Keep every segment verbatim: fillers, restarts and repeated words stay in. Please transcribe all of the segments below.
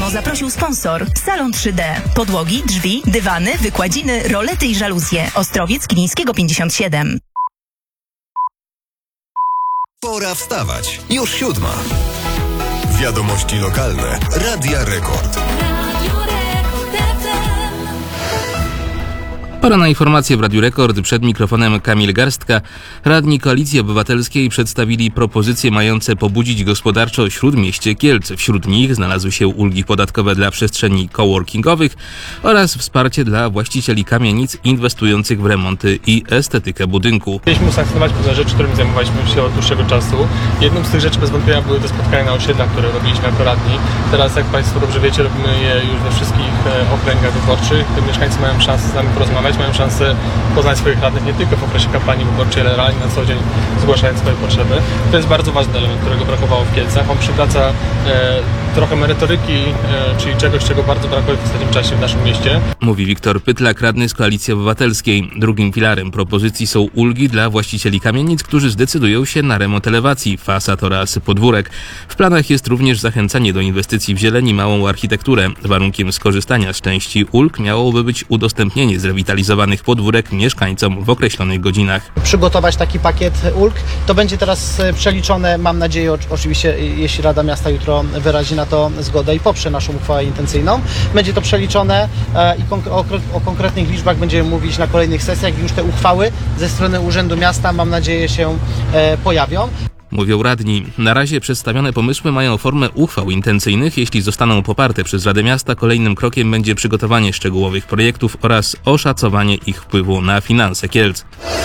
Demo zaprosił sponsor. Salon trzy D. Podłogi, drzwi, dywany, wykładziny, rolety i żaluzje. Ostrowiec Kilińskiego pięćdziesiąt siedem. Pora wstawać. Już siódma. Wiadomości lokalne. Radia Rekord. Pora na informacje w Radiu Rekord. Przed mikrofonem Kamil Garstka. Radni Koalicji Obywatelskiej przedstawili propozycje mające pobudzić gospodarczo Śródmieście Kielce. Wśród nich znalazły się ulgi podatkowe dla przestrzeni coworkingowych oraz wsparcie dla właścicieli kamienic inwestujących w remonty i estetykę budynku. Chcieliśmy usankcjonować pewne rzeczy, którymi zajmowaliśmy się od dłuższego czasu. Jedną z tych rzeczy bez wątpienia były te spotkania na osiedlach, które robiliśmy jako radni. Teraz, jak Państwo dobrze wiecie, robimy je już we wszystkich okręgach wyborczych. Mieszkańcy mają szansę z nami porozmawiać, mają szansę poznać swoich radnych nie tylko w okresie kampanii wyborczej, ale realnie na co dzień zgłaszając swoje potrzeby. To jest bardzo ważny element, którego brakowało w Kielcach. On przywraca e, trochę merytoryki, e, czyli czegoś, czego bardzo brakuje w ostatnim czasie w naszym mieście. Mówi Wiktor Pytlak, radny z Koalicji Obywatelskiej. Drugim filarem propozycji są ulgi dla właścicieli kamienic, którzy zdecydują się na remont elewacji, fasad oraz podwórek. W planach jest również zachęcanie do inwestycji w zieleń i małą architekturę. Warunkiem skorzystania z części ulg miałoby być udostępnienie zrewitalizowanych podwórek mieszkańcom w określonych godzinach. Przygotować taki pakiet ulg. To będzie teraz przeliczone, mam nadzieję, oczywiście, jeśli Rada Miasta jutro wyrazi na to zgodę i poprze naszą uchwałę intencyjną. Będzie to przeliczone i o konkretnych liczbach będziemy mówić na kolejnych sesjach. Już te uchwały ze strony Urzędu Miasta, mam nadzieję, się pojawią. Mówią radni. Na razie przedstawione pomysły mają formę uchwał intencyjnych. Jeśli zostaną poparte przez Radę Miasta, kolejnym krokiem będzie przygotowanie szczegółowych projektów oraz oszacowanie ich wpływu na finanse Kielc.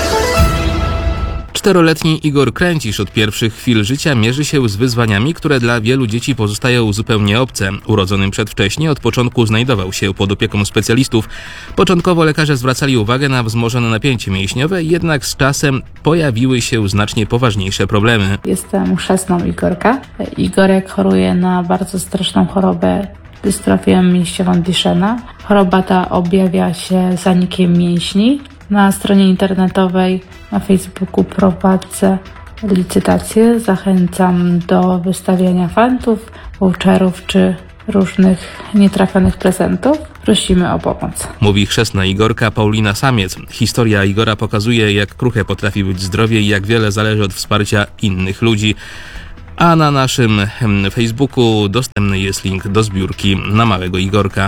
Czteroletni Igor Kręcisz od pierwszych chwil życia mierzy się z wyzwaniami, które dla wielu dzieci pozostają zupełnie obce. Urodzonym przedwcześnie od początku znajdował się pod opieką specjalistów. Początkowo lekarze zwracali uwagę na wzmożone napięcie mięśniowe, jednak z czasem pojawiły się znacznie poważniejsze problemy. Jestem chrzestną Igorka. Igorek choruje na bardzo straszną chorobę dystrofię mięśniową Duchenne. Choroba ta objawia się zanikiem mięśni. Na stronie internetowej, na Facebooku prowadzę licytację. Zachęcam do wystawiania fantów, voucherów czy różnych nietrafionych prezentów. Prosimy o pomoc. Mówi chrzestna Igorka Paulina Samiec. Historia Igora pokazuje, jak kruche potrafi być zdrowie i jak wiele zależy od wsparcia innych ludzi. A na naszym Facebooku dostępny jest link do zbiórki na małego Igorka.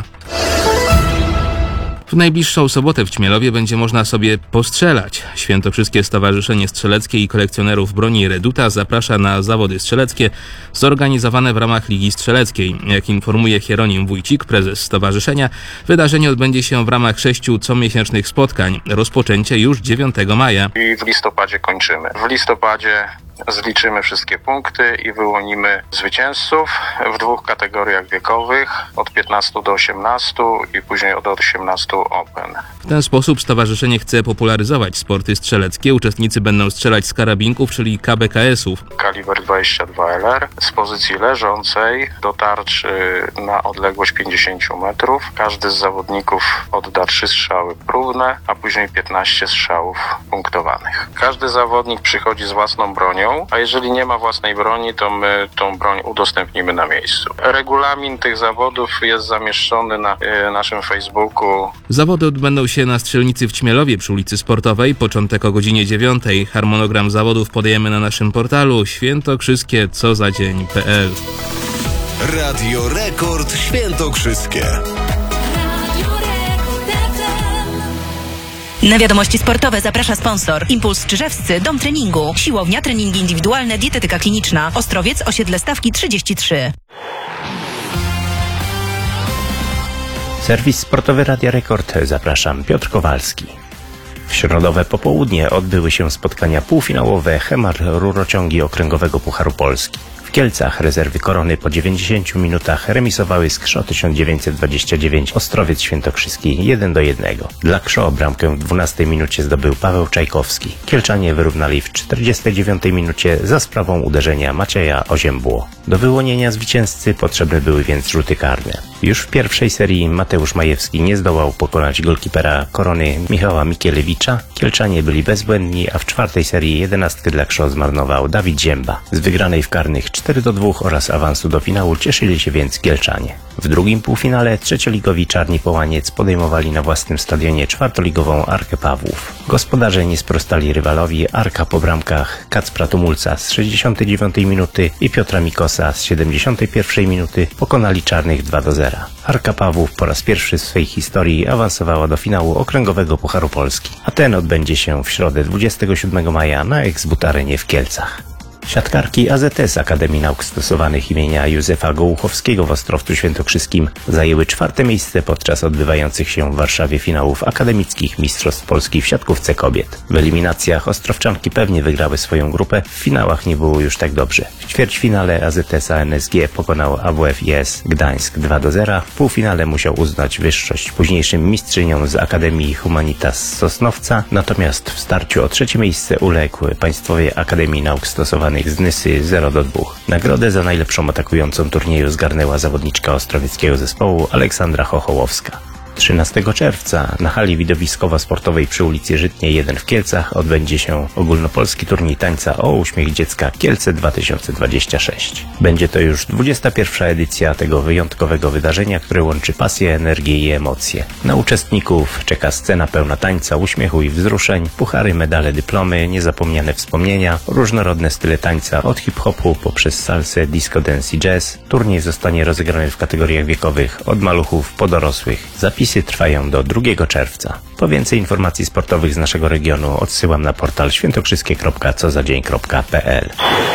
W najbliższą sobotę w Ćmielowie będzie można sobie postrzelać. Świętokrzyskie Stowarzyszenie Strzeleckie i Kolekcjonerów Broni Reduta zaprasza na zawody strzeleckie zorganizowane w ramach Ligi Strzeleckiej. Jak informuje Hieronim Wójcik, prezes stowarzyszenia, wydarzenie odbędzie się w ramach sześciu comiesięcznych spotkań. Rozpoczęcie już dziewiątego maja. I w listopadzie kończymy. W listopadzie zliczymy wszystkie punkty i wyłonimy zwycięzców w dwóch kategoriach wiekowych, od piętnastu do osiemnastu i później od osiemnastu Open. W ten sposób stowarzyszenie chce popularyzować sporty strzeleckie. Uczestnicy będą strzelać z karabinków, czyli K B K S-ów. Kaliber dwadzieścia dwa L R z pozycji leżącej do tarczy na odległość pięćdziesiąt metrów. Każdy z zawodników odda trzy strzały próbne, a później piętnaście strzałów punktowanych. Każdy zawodnik przychodzi z własną bronią, a jeżeli nie ma własnej broni, to my tą broń udostępnimy na miejscu. Regulamin tych zawodów jest zamieszczony na y, naszym Facebooku. Zawody odbędą się na strzelnicy w Ćmielowie przy ulicy Sportowej. Początek o godzinie dziewiątej. Harmonogram zawodów podajemy na naszym portalu świętokrzyskie co za dzień kropka p l. Radio Rekord Świętokrzyskie. Na wiadomości sportowe zaprasza sponsor. Impuls Czyżewscy, dom treningu, siłownia, treningi indywidualne, dietetyka kliniczna. Ostrowiec, osiedle Stawki trzydzieści trzy. Serwis sportowy Radia Rekord. Zapraszam, Piotr Kowalski. W środowe popołudnie odbyły się spotkania półfinałowe Hemar Rurociągi Okręgowego Pucharu Polski. W Kielcach rezerwy Korony po dziewięćdziesięciu minutach remisowały z Krzą tysiąc dziewięćset dwadzieścia dziewięć Ostrowiec Świętokrzyski jeden do jednego. Dla Krzą bramkę w dwunastej minucie zdobył Paweł Czajkowski. Kielczanie wyrównali w czterdziestej dziewiątej minucie za sprawą uderzenia Macieja Oziębło. Do wyłonienia zwycięzcy potrzebne były więc rzuty karne. Już w pierwszej serii Mateusz Majewski nie zdołał pokonać golkipera Korony Michała Mikielewicza. Kielczanie byli bezbłędni, a w czwartej serii jedenastkę dla Krzos zmarnował Dawid Zięba. Z wygranej w karnych cztery do dwóch oraz awansu do finału cieszyli się więc Kielczanie. W drugim półfinale trzecioligowi Czarni Połaniec podejmowali na własnym stadionie czwartoligową Arkę Pawłów. Gospodarze nie sprostali rywalowi. Arka po bramkach Kacpra Tumulca z sześćdziesiątej dziewiątej minuty i Piotra Mikosa z siedemdziesiątej pierwszej minuty pokonali Czarnych dwa do zera. Arka Pawłów po raz pierwszy w swojej historii awansowała do finału okręgowego Pucharu Polski, a ten odbędzie się w środę dwudziestego siódmego maja na Ex-Butarenie w Kielcach. Siatkarki A Z S Akademii Nauk Stosowanych imienia Józefa Gołuchowskiego w Ostrowcu Świętokrzyskim zajęły czwarte miejsce podczas odbywających się w Warszawie finałów akademickich Mistrzostw Polski w siatkówce kobiet. W eliminacjach ostrowczanki pewnie wygrały swoją grupę, w finałach nie było już tak dobrze. W ćwierćfinale A Z S A N S G pokonał A W F I S Gdańsk dwa do zera, w półfinale musiał uznać wyższość późniejszym mistrzyniom z Akademii Humanitas z Sosnowca, natomiast w starciu o trzecie miejsce uległ Państwowej Akademii Nauk Stosowanych z Nysy zero do dwóch. Nagrodę za najlepszą atakującą turnieju zgarnęła zawodniczka ostrowieckiego zespołu Aleksandra Chochołowska. trzynastego czerwca na hali widowiskowo-sportowej przy ulicy Żytniej jeden w Kielcach odbędzie się ogólnopolski turniej tańca o uśmiech dziecka Kielce dwa tysiące dwadzieścia sześć. Będzie to już dwudziesta pierwsza edycja tego wyjątkowego wydarzenia, które łączy pasję, energię i emocje. Na uczestników czeka scena pełna tańca, uśmiechu i wzruszeń, puchary, medale, dyplomy, niezapomniane wspomnienia, różnorodne style tańca od hip-hopu poprzez salsę, disco dance i jazz. Turniej zostanie rozegrany w kategoriach wiekowych od maluchów po dorosłych. Zapisy trwają do drugiego czerwca. Po więcej informacji sportowych z naszego regionu odsyłam na portal świętokrzyskie kropka co za dzień kropka p l.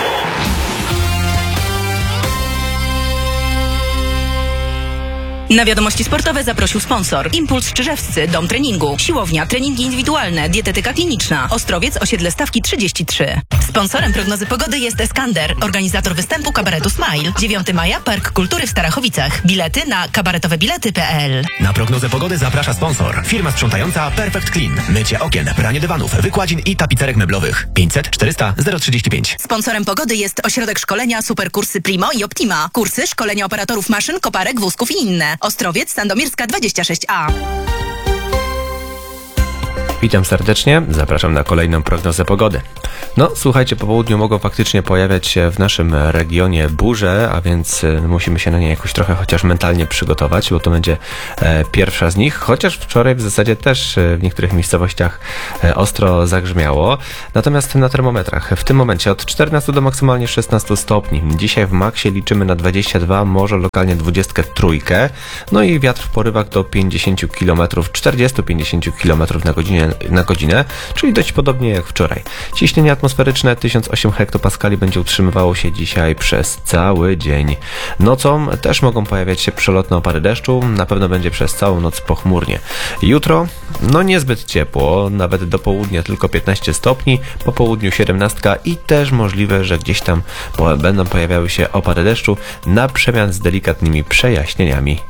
Na wiadomości sportowe zaprosił sponsor. Impuls Czyżewscy, dom treningu, siłownia, treningi indywidualne, dietetyka kliniczna, Ostrowiec, osiedle Stawki trzydzieści trzy. Sponsorem prognozy pogody jest Eskander, organizator występu kabaretu Smile. dziewiątego maja, Park Kultury w Starachowicach. Bilety na kabaretowebilety kropka p l. Na prognozę pogody zaprasza sponsor. Firma sprzątająca Perfect Clean. Mycie okien, pranie dywanów, wykładzin i tapicerek meblowych. pięćset czterysta zero trzydzieści pięć. Sponsorem pogody jest ośrodek szkolenia Superkursy Primo i Optima. Kursy szkolenia operatorów maszyn, koparek, wózków i inne. Ostrowiec, Sandomierska dwadzieścia sześć a. Witam serdecznie, zapraszam na kolejną prognozę pogody. No, słuchajcie, po południu mogą faktycznie pojawiać się w naszym regionie burze, a więc musimy się na nie jakoś trochę chociaż mentalnie przygotować, bo to będzie e, pierwsza z nich, chociaż wczoraj w zasadzie też w niektórych miejscowościach e, ostro zagrzmiało. Natomiast na termometrach w tym momencie od czternastu do maksymalnie szesnastu stopni. Dzisiaj w maksie liczymy na dwadzieścia dwa, może lokalnie dwudziestkę trójkę. No i wiatr w porywach do pięćdziesięciu kilometrów, czterdziestu do pięćdziesięciu kilometrów na godzinę, na godzinę, czyli dość podobnie jak wczoraj. Ciśnienie atmosferyczne tysiąc osiem hektopaskali będzie utrzymywało się dzisiaj przez cały dzień. Nocą też mogą pojawiać się przelotne opady deszczu, na pewno będzie przez całą noc pochmurnie. Jutro, no niezbyt ciepło, nawet do południa tylko piętnaście stopni, po południu siedemnaście i też możliwe, że gdzieś tam po, będą pojawiały się opady deszczu na przemian z delikatnymi przejaśnieniami.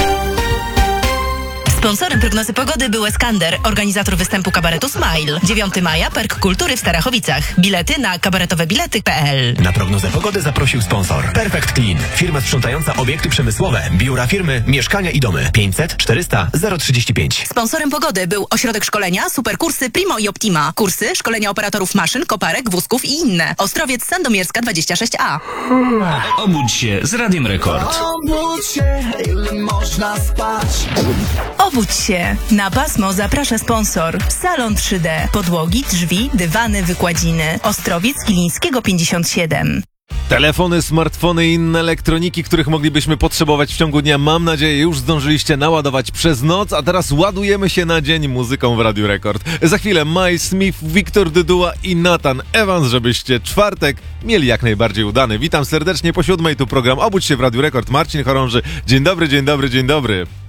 Sponsorem prognozy pogody był Eskander, organizator występu kabaretu Smile. dziewiątego maja, Park Kultury w Starachowicach. Bilety na kabaretowebilety kropka p l. Na prognozę pogody zaprosił sponsor. Perfect Clean. Firma sprzątająca obiekty przemysłowe, biura firmy, mieszkania i domy. pięćset czterysta zero trzydzieści pięć. Sponsorem pogody był ośrodek szkolenia Superkursy Primo i Optima. Kursy szkolenia operatorów maszyn, koparek, wózków i inne. Ostrowiec, Sandomierska dwadzieścia sześć a. Obudź się z Radiem Rekord. Obudź się, ile można spać. Obudź się. Na pasmo zaprasza sponsor. Salon trzy D. Podłogi, drzwi, dywany, wykładziny. Ostrowiec Kilińskiego pięćdziesiąt siedem. Telefony, smartfony i inne elektroniki, których moglibyśmy potrzebować w ciągu dnia, mam nadzieję, już zdążyliście naładować przez noc, a teraz ładujemy się na dzień muzyką w Radiu Rekord. Za chwilę Miles Smith, Wiktor Dyduła i Nathan Evans, żebyście czwartek mieli jak najbardziej udany. Witam serdecznie po siódmej, tu program Obudź się w Radiu Rekord. Marcin Chorąży. Dzień dobry, dzień dobry, dzień dobry.